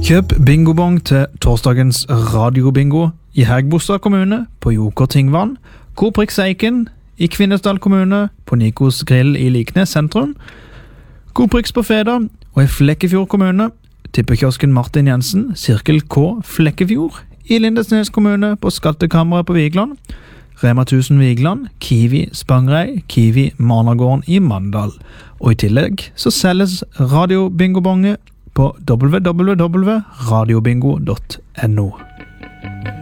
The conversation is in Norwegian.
Kjøp bingobong til torsdagens radiobingo i Hægebostad kommune på Joker Tingvann, Koprix Eiken i Kvinesdal kommune på Nikos Grill i Liknes sentrum, Koprix på Feda og i Flekkefjord kommune, tippekiosken Martin Jensen, Sirkel K Flekkefjord i Lindesnes kommune på Skattekammeret på Vigland, Rema 1000 Vigland, Kiwi Spangrei, Kiwi Marnagården i Mandal. Og i tillegg så selges radiobingobonge på www.radiobingo.no.